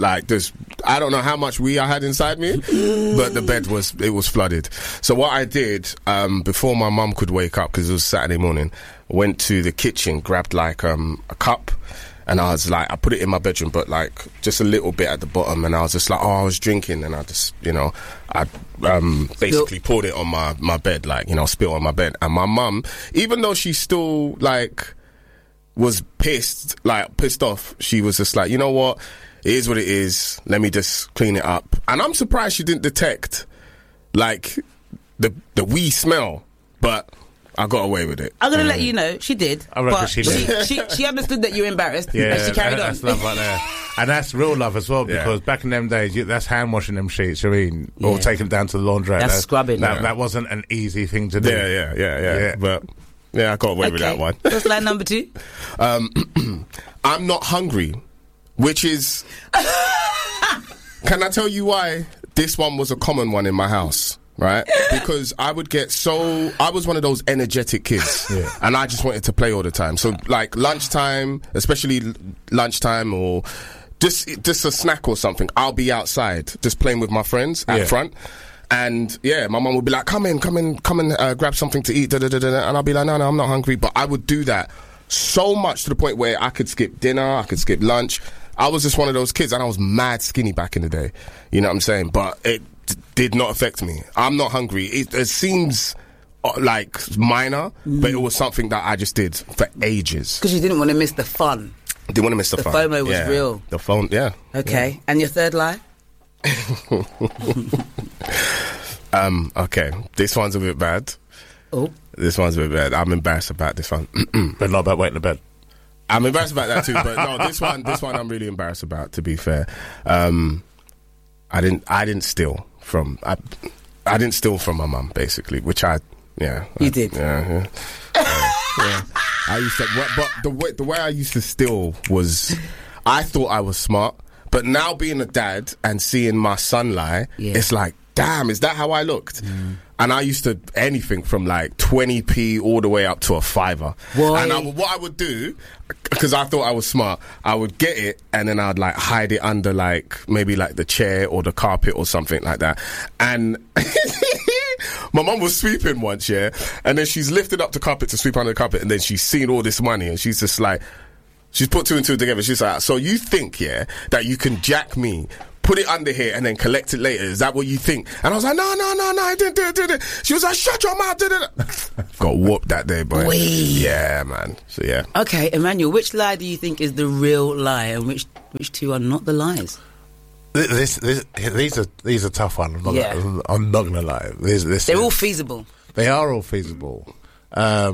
I don't know how much I had inside me, but the bed was flooded. So what I did, before my mum could wake up, because it was Saturday morning, went to the kitchen, grabbed like a cup, and I was like, I put it in my bedroom, but like just a little bit at the bottom, and I was just like, I was drinking, and I just, I basically poured it on my bed, like, spill on my bed. And my mum, even though she still like was pissed off, she was just like, you know what, it is what it is, let me just clean it up. And I'm surprised she didn't detect like the wee smell, but I got away with it. I'm gonna let you know she did. I reckon but she did. She understood that you were embarrassed, yeah, and she carried on. That's love right there, and that's real love as well, because back in them days, that's hand washing them sheets. I mean, or taking them down to the laundrette. That's scrubbing. That wasn't an easy thing to do. Yeah. But yeah, I got away with that one. What's line number 2? I'm not hungry, which is... Can I tell you why this one was a common one in my house, right? Because I would get I was one of those energetic kids, and I just wanted to play all the time. So, like, lunchtime, especially lunchtime, or just a snack or something, I'll be outside just playing with my friends out front. And my mum would be like, come in, grab something to eat, and I'll be like, no, I'm not hungry. But I would do that so much to the point where I could skip dinner, I could skip lunch. I was just one of those kids, and I was mad skinny back in the day. You know what I'm saying? But it did not affect me. I'm not hungry. It seems like minor, but it was something that I just did for ages. Because you didn't want to miss the fun. Didn't want to miss the fun. The FOMO was real. The phone, Okay, yeah. And your third lie? Okay, this one's a bit bad. Oh, this one's a bit bad. I'm embarrassed about this one, but not about wetting the bed. I'm embarrassed about that too, but no, this one I'm really embarrassed about. To be fair, I didn't steal from I didn't steal from my mum, basically, which you did. Yeah. I used to, but the way I used to steal was, I thought I was smart, but now being a dad and seeing my son lie, it's like, damn, is that how I looked? And I used to anything from like 20p all the way up to a $5. And what I would do, because I thought I was smart, I would get it and then I'd like hide it under like maybe like the chair or the carpet or something like that. And my mum was sweeping once, and then she's lifted up the carpet to sweep under the carpet, and then she's seen all this money, and she's just like, she's put two and two together. She's like, so you think, that you can jack me, put it under here, and then collect it later? Is that what you think? And I was like, no, I didn't do it. She was like, shut your mouth. Got whooped that day, boy. Yeah, man. So, yeah. Okay, Emmanuel, which lie do you think is the real lie, and which two are not the lies? These are tough ones. I'm not gonna lie. They're all feasible. They are all feasible. I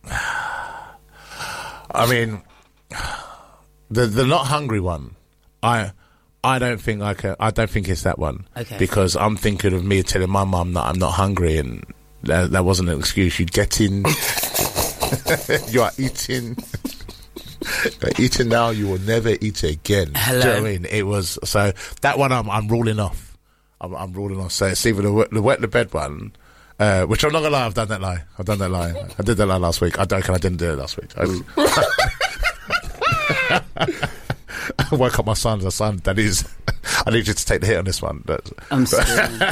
mean, the not hungry one. I don't think I can. I don't think it's that one. Okay. Because I'm thinking of me telling my mum that I'm not hungry, and that wasn't an excuse. You'd get in. You are eating. Eating now, you will never eat again. Hello. Do you know what I mean? It was, so that one I'm ruling off. I'm ruling off. So it's either the wet the bed one, which I'm not gonna lie, I've done that lie. I did that lie last week. I didn't do it last week. I woke up my son. I said, I need you to take the hit on this one. I'm sorry.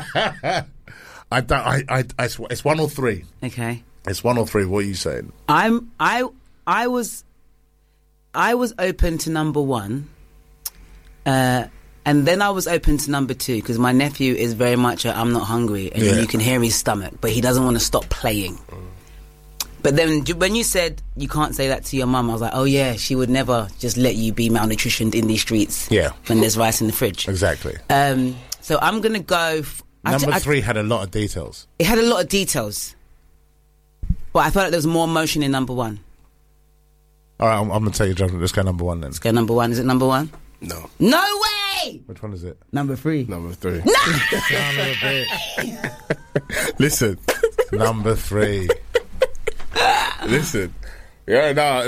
It's 1 or 3. Okay. It's 1 or 3. What are you saying? I was open to number 1, and then I was open to number 2, because my nephew is very much a I'm not hungry, and you can hear his stomach, but he doesn't want to stop playing. But then when you said you can't say that to your mum, I was like, oh yeah, she would never just let you be malnutritioned in these streets when there's rice in the fridge. Exactly. So I'm going to go... Number 3 had a lot of details. It had a lot of details. But I felt like there was more emotion in number 1. All right, I'm going to take your judgment. Let's go number 1 then. Let's go number 1. Is it number 1? No. No way! Which one is it? Number 3. Number 3. No! Son of a bitch. Listen. Number 3. Listen. Yeah, no.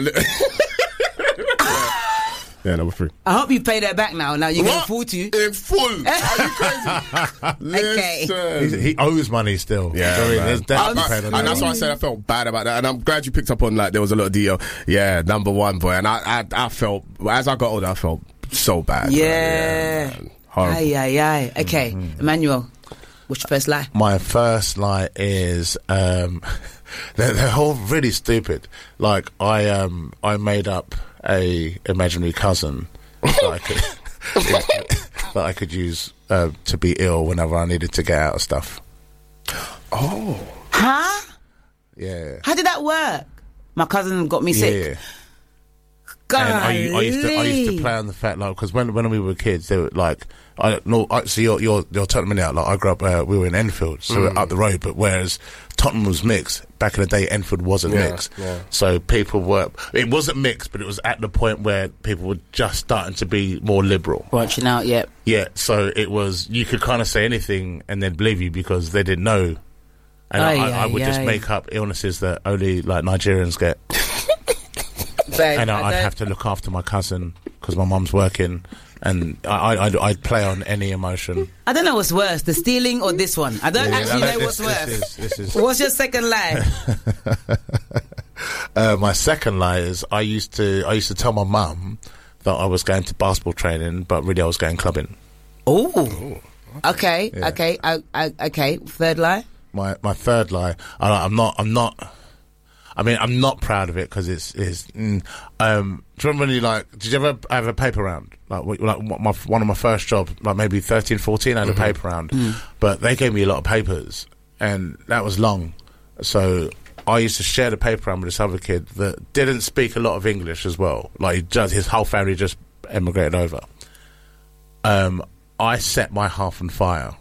Yeah, number 3. I hope you pay that back now. Now you're going full to you. In full. Are you crazy? Listen. He owes money still. Yeah, and that's why I said I felt bad about that. And I'm glad you picked up on, like, there was a lot of deal. Yeah, number 1, boy. And I felt, as I got older, I felt so bad. Yeah. Horrible. Aye. Okay, Emmanuel, what's your first lie? My first lie is they're all really stupid. Like I made up a imaginary cousin that I could use to be ill whenever I needed to get out of stuff. Oh. Huh? Yeah. How did that work? My cousin got me sick. Yeah. And I used to play on the fact, like, because when we were kids, they were like, so you're Tottenham out. Like, I grew up, we were in Enfield, so we're up the road. But whereas Tottenham was mixed back in the day, Enfield wasn't mixed. Yeah. So it wasn't mixed, but it was at the point where people were just starting to be more liberal, branching out. Yeah. So it was, you could kind of say anything and they'd believe you because they didn't know. And I would just make up illnesses that only like Nigerians get. And I'd have to look after my cousin because my mum's working, and I'd play on any emotion. I don't know what's worse, the stealing or this one. I don't know what's worse. This is What's your second lie? My second lie is I used to tell my mum that I was going to basketball training, but really I was going clubbing. Oh, okay, yeah. Okay. Third lie. My third lie. I'm not proud of it because it's. Do you remember when did you ever have a paper round? One of my first jobs, like maybe 13, 14, I had a paper round. But they gave me a lot of papers, and that was long. So I used to share the paper round with this other kid that didn't speak a lot of English as well. Like, his whole family just emigrated over. I set my half on fire.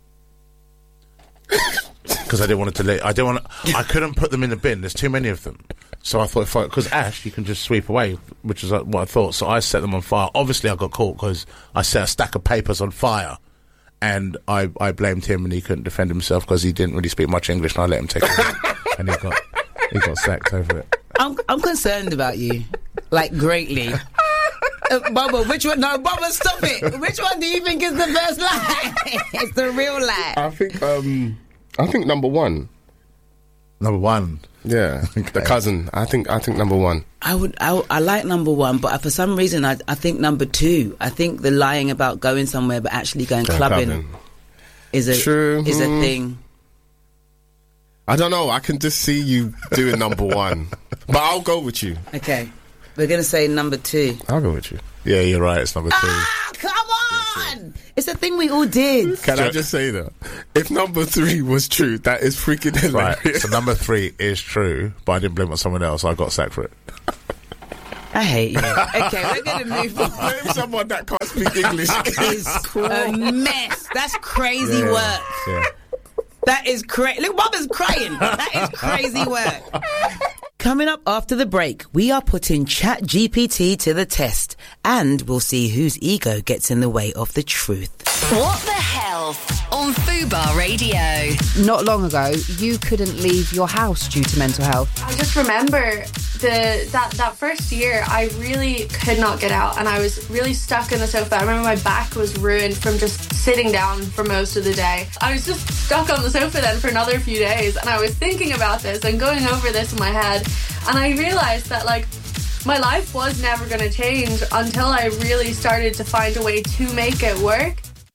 Because I didn't want it to leave. I couldn't put them in the bin. There's too many of them. So I thought, because ash, you can just sweep away, which is what I thought. So I set them on fire. Obviously, I got caught because I set a stack of papers on fire. And I blamed him, and he couldn't defend himself because he didn't really speak much English, and I let him take it. And he got sacked over it. I'm concerned about you, like greatly. Bubba, which one? No, Bubba, stop it. Which one do you think is the first lie? It's the real lie. I think number one. Number one. Yeah, the cousin. I think number one. I like number one, but for some reason I think number two. I think the lying about going somewhere but actually going clubbing is a thing. I don't know. I can just see you doing number one, but I'll go with you. Okay, we're gonna say number two. I'll go with you. Yeah, you're right. It's number two. Come on! It's a thing we all did. Can I just say that? If number three was true, that is freaking hilarious. Right, so number three is true, but I didn't blame it on someone else. I got sacked for it. I hate you. Okay, we're going to move on. Blame someone that can't speak English is a mess. That's crazy work. Yeah. That is crazy. Look, Mama's crying. That is crazy work. Coming up after the break, we are putting ChatGPT to the test, and we'll see whose ego gets in the way of the truth. What the Health on Fubar Radio. Not long ago, you couldn't leave your house due to mental health. I just remember that first year, I really could not get out, and I was really stuck in the sofa. I remember my back was ruined from just sitting down for most of the day. I was just stuck on the sofa then for another few days, and I was thinking about this and going over this in my head, and I realised that, like, my life was never going to change until I really started to find a way to make it work.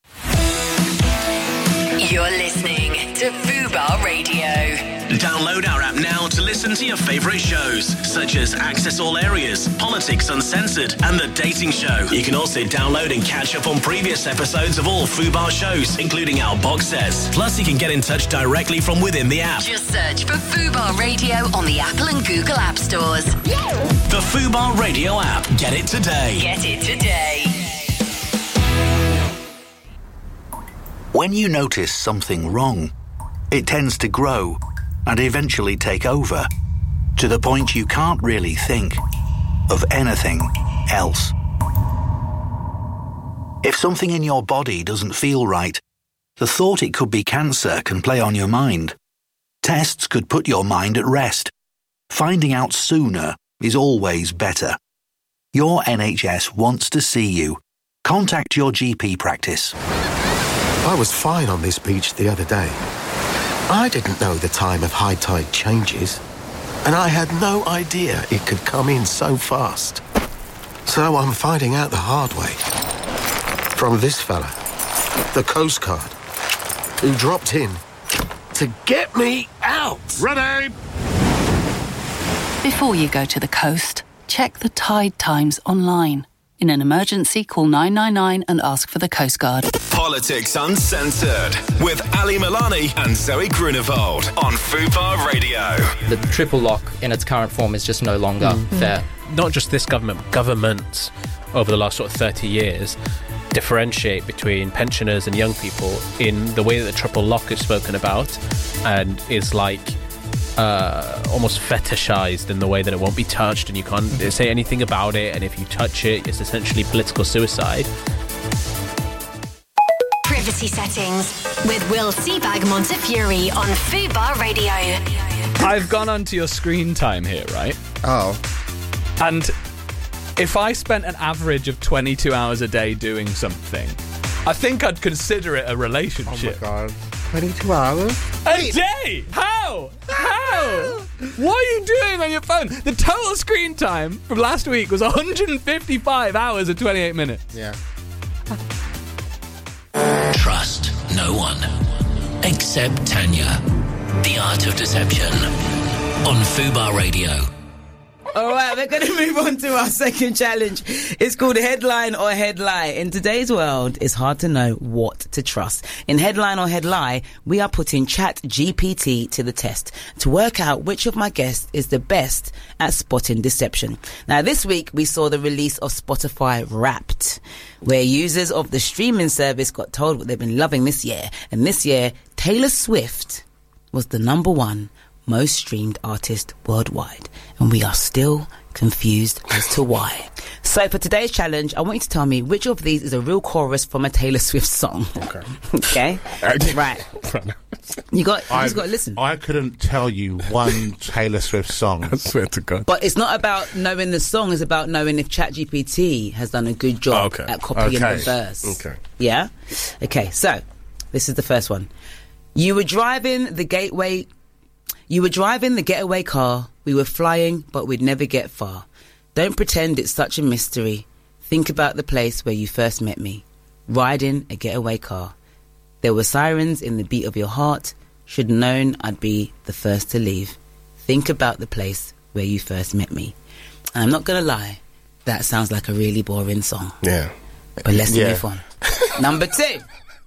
You're listening to Fubar Radio. Download our app now to listen to your favourite shows, such as Access All Areas, Politics Uncensored, and The Dating Show. You can also download and catch up on previous episodes of all Fubar shows, including our box sets. Plus, you can get in touch directly from within the app. Just search for Fubar Radio on the Apple and Google App Stores. The Fubar Radio app. Get it today. Get it today. When you notice something wrong, it tends to grow and eventually take over, to the point you can't really think of anything else. If something in your body doesn't feel right, the thought it could be cancer can play on your mind. Tests could put your mind at rest. Finding out sooner is always better. Your NHS wants to see you. Contact your GP practice. I was fine on this beach the other day. I didn't know the time of high tide changes, and I had no idea it could come in so fast. So I'm finding out the hard way. From this fella, the Coast Guard, who dropped in to get me out. Ready? Before you go to the coast, check the tide times online. In an emergency, call 999 and ask for the Coast Guard. Politics Uncensored with Ali Milani and Zoe Grunewald on Fubar Radio. The triple lock in its current form is just no longer fair. Not just this government, but governments over the last sort of 30 years differentiate between pensioners and young people in the way that the triple lock is spoken about, and is like almost fetishized in the way that it won't be touched and you can't say anything about it, and if you touch it, it's essentially political suicide. Privacy Settings with Will Seabag Montefiore on Fubar Radio. I've gone onto your screen time here, right? Oh. And if I spent an average of 22 hours a day doing something, I think I'd consider it a relationship. Oh my God. 22 hours? A day? How? What are you doing on your phone? The total screen time from last week was 155 hours and 28 minutes. Yeah. Trust no one except Tanya. The Art of Deception on Fubar Radio. All right, we're going to move on to our second challenge. It's called Headline or Head Lie. In today's world, it's hard to know what to trust. In Headline or Head Lie, we are putting ChatGPT to the test to work out which of my guests is the best at spotting deception. Now, this week, we saw the release of Spotify Wrapped, where users of the streaming service got told what they've been loving this year. And this year, Taylor Swift was the number one most streamed artist worldwide, and we are still confused as to why. So for today's challenge, I want you to tell me which of these is a real chorus from a Taylor Swift song. Okay? Right. You just got to listen. I couldn't tell you one Taylor Swift song. I swear to God. But it's not about knowing the song, it's about knowing if ChatGPT has done a good job at copying the verse. Okay. Yeah? Okay, so this is the first one. You were driving the getaway car. We were flying, but we'd never get far. Don't pretend it's such a mystery. Think about the place where you first met me. Riding a getaway car. There were sirens in the beat of your heart. Should have known I'd be the first to leave. Think about the place where you first met me. And I'm not going to lie, that sounds like a really boring song. Yeah. But let's move on. Number 2.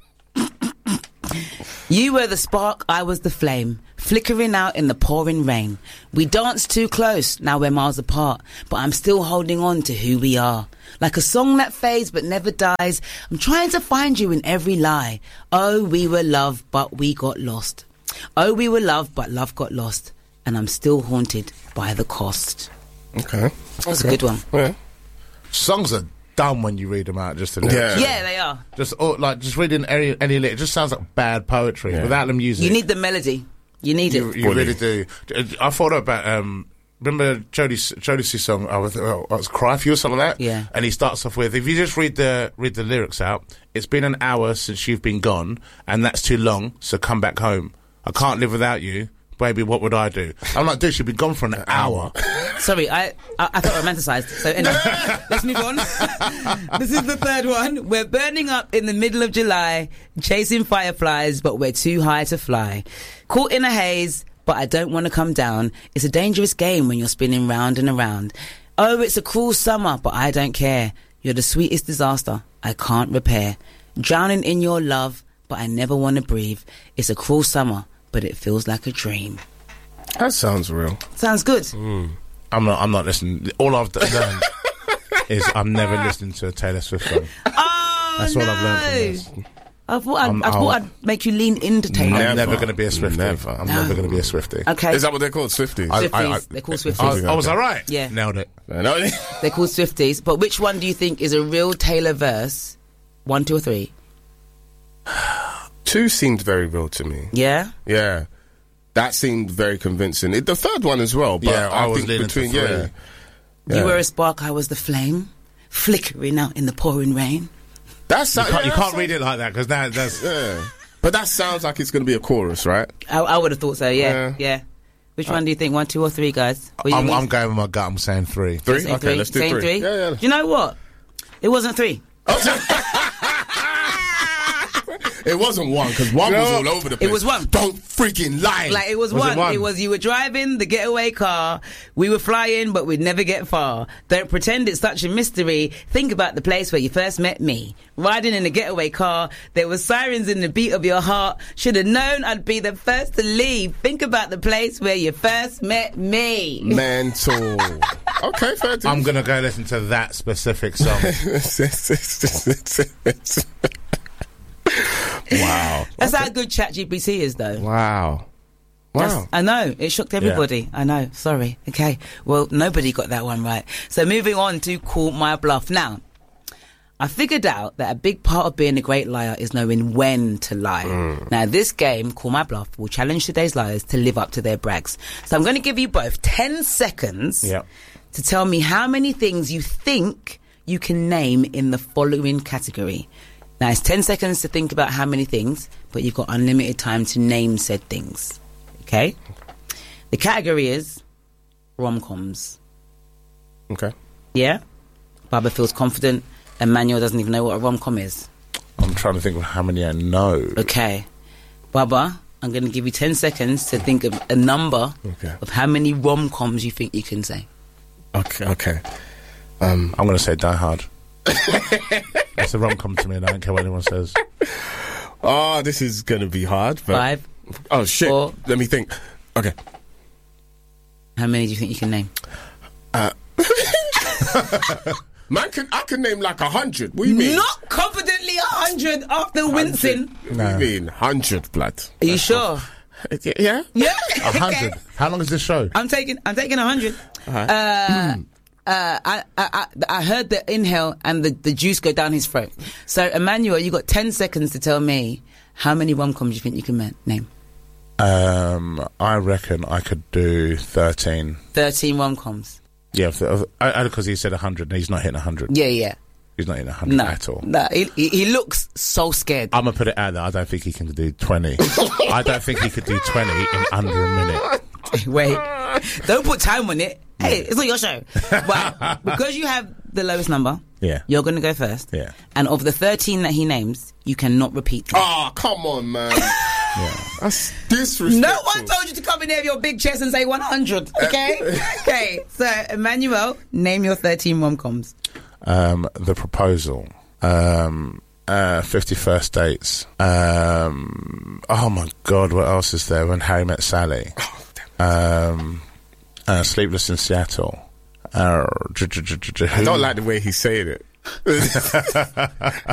You were the spark, I was the flame, flickering out in the pouring rain. We danced too close, now we're miles apart, but I'm still holding on to who we are. Like a song that fades but never dies, I'm trying to find you in every lie. Oh, we were loved, but we got lost. Oh, we were loved, but love got lost. And I'm still haunted by the cost. Okay. That's a good one. Yeah. Songs are dumb when you read them out. Just yeah, they are. Just reading any lyric, it just sounds like bad poetry without the music. You need the melody. You need it. You really do. I thought about remember Jodeci's song? I was Cry For You or something like that. Yeah. And he starts off with, if you just read the lyrics out, it's been an hour since you've been gone, and that's too long. So come back home. I can't live without you. Baby, what would I do? I'm like, dude, she'd be gone for an hour. Sorry, I thought romanticised. So anyway, let's move on. This is the third one. We're burning up in the middle of July, chasing fireflies, but we're too high to fly. Caught in a haze, but I don't want to come down. It's a dangerous game when you're spinning round and around. Oh, it's a cruel summer, but I don't care. You're the sweetest disaster I can't repair. Drowning in your love, but I never want to breathe. It's a cruel summer, but it feels like a dream. That sounds real. Sounds good. I'm not listening. All I've learned is I'm never listening to a Taylor Swift song. Oh, that's all I've learned from this. I thought I'd make you lean into Taylor. I'm never going to be a Swiftie. I'm never going to be a Swiftie. Okay. Is that what they're called, Swifties? They're called Swifties. Was I right? Yeah. Nailed it. They're called Swifties. But which one do you think is a real Taylor verse? 1, 2 or 3? 2 seemed very real to me. Yeah? Yeah. That seemed very convincing. The third one as well. But yeah, I was think between. Yeah. You were a spark, I was the flame, flickering out in the pouring rain. That's you can't read it like that because that's. Yeah. But that sounds like it's going to be a chorus, right? I would have thought so. Yeah. Which one do you think? 1, 2 or 3, guys? I'm going with my gut. I'm saying 3. 3? Okay, 3? let's do 3. Yeah. Do you know what? It wasn't 3. It wasn't 1 because 1 was all over the place. It was 1. Don't freaking lie. Like it was 1. It was you were driving the getaway car. We were flying, but we'd never get far. Don't pretend it's such a mystery. Think about the place where you first met me. Riding in a getaway car. There were sirens in the beat of your heart. Should have known I'd be the first to leave. Think about the place where you first met me. Mental. Okay, fair. I'm gonna go listen to that specific song. Wow. That's how good ChatGPT is, though. Wow. I know. It shocked everybody. Yeah. I know. Sorry. Okay. Well, nobody got that one right. So moving on to Call My Bluff. Now, I figured out that a big part of being a great liar is knowing when to lie. Now, this game, Call My Bluff, will challenge today's liars to live up to their brags. So I'm going to give you both 10 seconds to tell me how many things you think you can name in the following category. Now, it's 10 seconds to think about how many things, but you've got unlimited time to name said things. Okay? The category is rom-coms. Okay. Yeah? Baba feels confident. Emmanuel doesn't even know what a rom-com is. I'm trying to think of how many I know. Okay. Baba, I'm going to give you 10 seconds to think of a number of how many rom-coms you think you can say. Okay. I'm going to say Die Hard. It's a rom-com to me and I don't care what anyone says. Oh, this is going to be hard. But 5. Oh, shit. 4. Let me think. Okay. How many do you think you can name? Man, I can name like 100. What do you mean? Not confidently 100 after wincing. No. What do you mean? 100, blood. Are you sure? Yeah? Yeah. 100. How long is this show? I'm taking 100. I heard the inhale and the juice go down his throat. So, Emmanuel, you got 10 seconds to tell me how many rom-coms you think you can name. I reckon I could do 13. 13 rom-coms. Yeah, because he said 100 and he's not hitting 100. Yeah. He's not hitting 100 at all. No, he looks so scared. I'm going to put it out there. I don't think he can do 20. I don't think he could do 20 in under a minute. Wait. Don't put time on it. Hey, it's not your show. But because you have the lowest number, you're going to go first. Yeah. And of the 13 that he names, you cannot repeat them. Oh, come on, man. That's disrespectful. No one told you to come in there with your big chest and say 100, okay? Okay, so Emmanuel, name your 13 rom-coms. The Proposal, 50 First Dates, oh my God, what else is there? When Harry Met Sally, Sleepless in Seattle. I don't like the way he's saying it.